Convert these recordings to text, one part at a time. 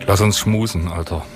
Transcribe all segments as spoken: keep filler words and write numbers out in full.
Lass uns schmusen, Alter.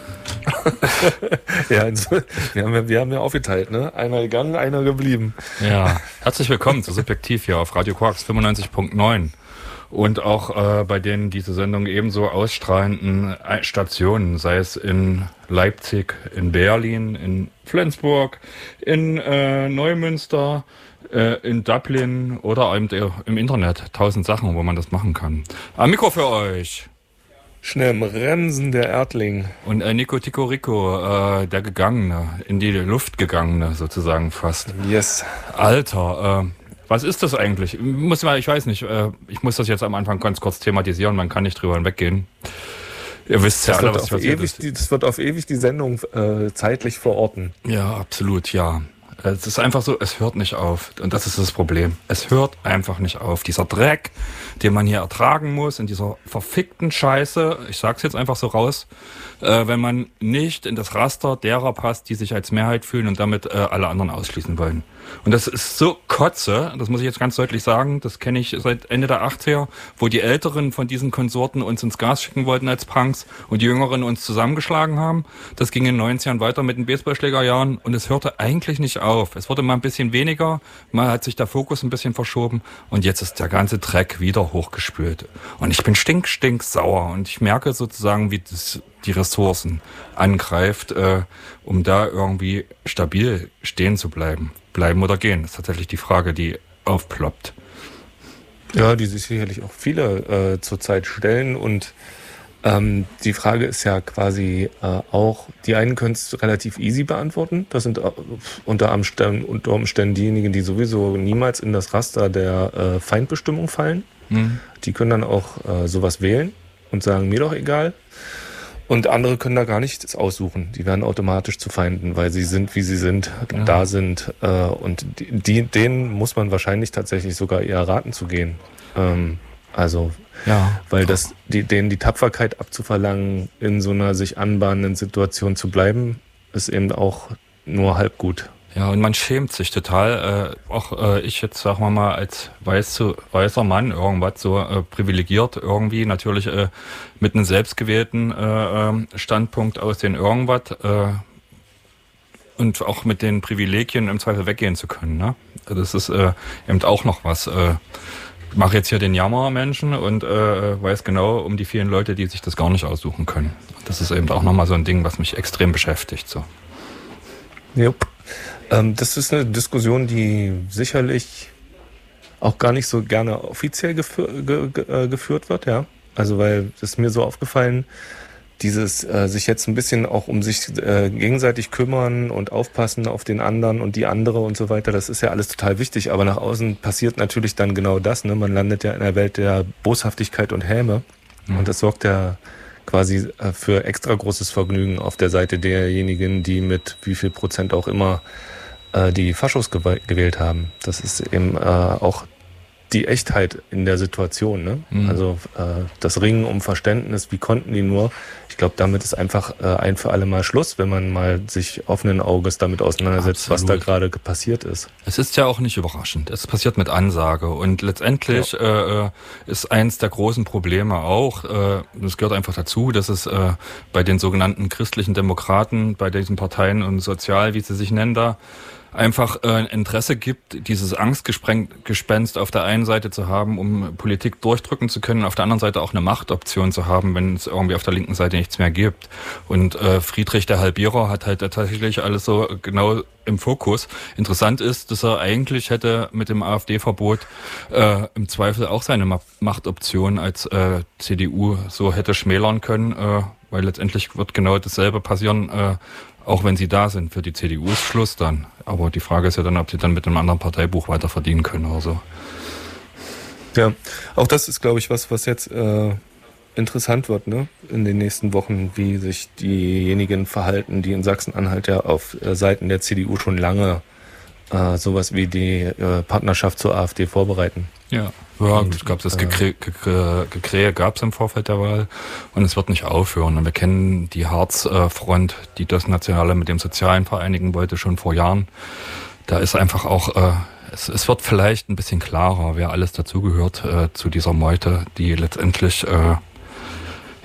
Ja, also, wir haben ja, wir haben ja aufgeteilt, ne? Einer gegangen, einer geblieben. Ja, herzlich willkommen zu Subjektiv hier auf Radio Quarks fünfundneunzig Punkt neun und auch äh, bei den diese Sendung ebenso ausstrahlenden Stationen, sei es in Leipzig, in Berlin, in Flensburg, in äh, Neumünster, äh, in Dublin oder eben im Internet. Tausend Sachen, wo man das machen kann. Am Mikro für euch. Schnell im Bremsen der Erdling. Und äh, Nico Tico Rico, äh, der Gegangene, in die Luft Gegangene sozusagen fast. Yes. Alter, äh, was ist das eigentlich? Muss mal, ich weiß nicht, äh, ich muss das jetzt am Anfang ganz kurz thematisieren, man kann nicht drüber hinweggehen. Ihr wisst ja alle, was auf ewig die, das wird auf ewig die Sendung äh, zeitlich verorten. Ja, absolut, ja. Es ist einfach so, es hört nicht auf. Und das ist das Problem. Es hört einfach nicht auf. Dieser Dreck, den man hier ertragen muss, in dieser verfickten Scheiße, ich sag's jetzt einfach so raus, äh, wenn man nicht in das Raster derer passt, die sich als Mehrheit fühlen und damit äh, alle anderen ausschließen wollen. Und das ist so Kotze, das muss ich jetzt ganz deutlich sagen, das kenne ich seit Ende der achtziger, wo die Älteren von diesen Konsorten uns ins Gas schicken wollten als Punks und die Jüngeren uns zusammengeschlagen haben. Das ging in den neunzigern weiter mit den Baseballschlägerjahren und es hörte eigentlich nicht auf. Es wurde mal ein bisschen weniger, mal hat sich der Fokus ein bisschen verschoben und jetzt ist der ganze Dreck wieder hochgespült. Und ich bin stink, stink sauer und ich merke sozusagen, wie das die Ressourcen angreift, äh, um da irgendwie stabil stehen zu bleiben. Bleiben oder gehen, das ist tatsächlich die Frage, die aufploppt. Ja, die sich sicherlich auch viele äh, zurzeit stellen und ähm, die Frage ist ja quasi äh, auch, die einen können es relativ easy beantworten, das sind äh, unter, Umständen, unter Umständen diejenigen, die sowieso niemals in das Raster der äh, Feindbestimmung fallen. Mhm. Die können dann auch äh, sowas wählen und sagen, mir doch egal. Und andere können da gar nichts aussuchen. Die werden automatisch zu Feinden, weil sie sind, wie sie sind, ja. da sind. Äh, und die, denen muss man wahrscheinlich tatsächlich sogar eher raten zu gehen. Ähm, also, ja, weil das, die, denen die Tapferkeit abzuverlangen, in so einer sich anbahnenden Situation zu bleiben, ist eben auch nur halb gut. Ja, und man schämt sich total, äh, auch äh, ich jetzt, sagen wir mal, als weiße, weißer Mann, irgendwas so äh, privilegiert irgendwie, natürlich äh, mit einem selbstgewählten äh, Standpunkt aus den irgendwas äh, und auch mit den Privilegien im Zweifel weggehen zu können. Ne? Das ist äh, eben auch noch was. Äh, ich mache jetzt hier den Jammermenschen und äh, weiß genau um die vielen Leute, die sich das gar nicht aussuchen können. Das ist eben auch nochmal so ein Ding, was mich extrem beschäftigt. So. Jupp. Das ist eine Diskussion, die sicherlich auch gar nicht so gerne offiziell gefü- ge- ge- geführt wird, ja. Also weil es ist mir so aufgefallen, dieses äh, sich jetzt ein bisschen auch um sich äh, gegenseitig kümmern und aufpassen auf den anderen und die andere und so weiter, das ist ja alles total wichtig, aber nach außen passiert natürlich dann genau das, ne? Man landet ja in einer Welt der Boshaftigkeit und Häme mhm. und das sorgt ja quasi äh, für extra großes Vergnügen auf der Seite derjenigen, die mit wie viel Prozent auch immer äh, die Faschos gew- gewählt haben. Das ist eben äh, auch die Echtheit in der Situation, ne? Mhm. Also äh, das Ringen um Verständnis, wie konnten die nur? Ich glaube, damit ist einfach äh, ein für alle Mal Schluss, wenn man mal sich offenen Auges damit auseinandersetzt, Absolut. Was da gerade passiert ist. Es ist ja auch nicht überraschend. Es passiert mit Ansage und letztendlich ja. äh, ist eins der großen Probleme auch, äh, das gehört einfach dazu, dass es äh, bei den sogenannten christlichen Demokraten, bei diesen Parteien und sozial, wie sie sich nennen da, einfach äh, Interesse gibt, dieses Angstgespenst auf der einen Seite zu haben, um Politik durchdrücken zu können, auf der anderen Seite auch eine Machtoption zu haben, wenn es irgendwie auf der linken Seite nichts mehr gibt. Und äh, Friedrich der Halbierer hat halt tatsächlich alles so genau im Fokus. Interessant ist, dass er eigentlich hätte mit dem AfD-Verbot äh, im Zweifel auch seine Ma- Machtoption als äh, C D U so hätte schmälern können, äh, weil letztendlich wird genau dasselbe passieren, äh, auch wenn sie da sind. Für die C D U ist Schluss dann. Aber die Frage ist ja dann, ob sie dann mit einem anderen Parteibuch weiter verdienen können oder so. Ja, auch das ist, glaube ich, was, was jetzt äh, interessant wird, ne? In den nächsten Wochen, wie sich diejenigen verhalten, die in Sachsen-Anhalt ja auf äh, Seiten der C D U schon lange äh, sowas wie die äh, Partnerschaft zur AfD vorbereiten. Ja, ja, ich glaube, das Gekrähe Gekrä Gekrä gab es im Vorfeld der Wahl und es wird nicht aufhören. Und wir kennen die Harzfront, die das Nationale mit dem Sozialen vereinigen wollte, schon vor Jahren. Da ist einfach auch, äh, es, es wird vielleicht ein bisschen klarer, wer alles dazugehört äh, zu dieser Meute, die letztendlich äh,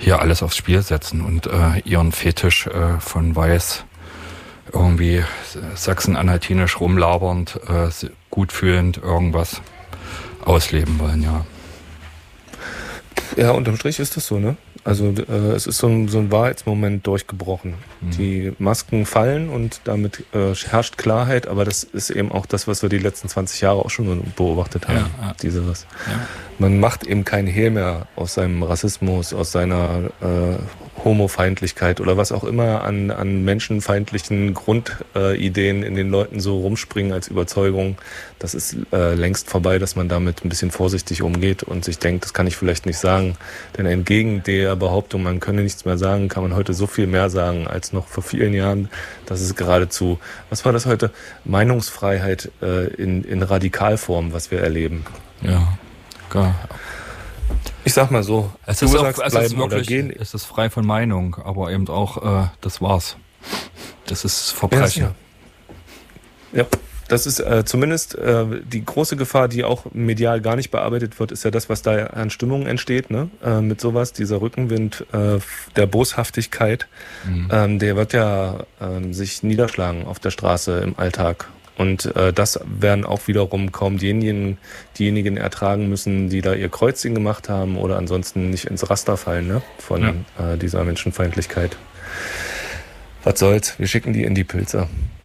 hier alles aufs Spiel setzen und äh, ihren Fetisch äh, von Weiß irgendwie sachsen-anhaltinisch rumlabernd, äh, gut fühlend irgendwas ausleben wollen, ja. Ja, unterm Strich ist das so, ne? Also äh, es ist so ein, so ein Wahrheitsmoment durchgebrochen. Mhm. Die Masken fallen und damit äh, herrscht Klarheit, aber das ist eben auch das, was wir die letzten zwanzig Jahre auch schon beobachtet haben. Ja, ja. Dieses. Ja. Man macht eben kein Hehl mehr aus seinem Rassismus, aus seiner äh, Homofeindlichkeit oder was auch immer an, an menschenfeindlichen Grundideen äh, in den Leuten so rumspringen als Überzeugung. Das ist äh, längst vorbei, dass man damit ein bisschen vorsichtig umgeht und sich denkt, das kann ich vielleicht nicht sagen. Denn entgegen der Behauptung, man könne nichts mehr sagen, kann man heute so viel mehr sagen als noch vor vielen Jahren. Das ist geradezu, was war das heute? Meinungsfreiheit äh, in, in Radikalform, was wir erleben. Ja, klar. Ich sag mal so, es du ist, sagst, auch, es bleiben ist wirklich, oder gehen. Es ist frei von Meinung, aber eben auch, äh, das war's. Das ist Verbrechen. Ja, ja. Das ist äh, zumindest äh, die große Gefahr, die auch medial gar nicht bearbeitet wird, ist ja das, was da an Stimmung entsteht, ne? Äh, mit sowas, dieser Rückenwind äh, der Boshaftigkeit, mhm. ähm, der wird ja äh, sich niederschlagen auf der Straße im Alltag. Und äh, das werden auch wiederum kaum diejenigen, diejenigen ertragen müssen, die da ihr Kreuzchen gemacht haben oder ansonsten nicht ins Raster fallen, ne? Von ja. äh, dieser Menschenfeindlichkeit. Was soll's, wir schicken die in die Pilze.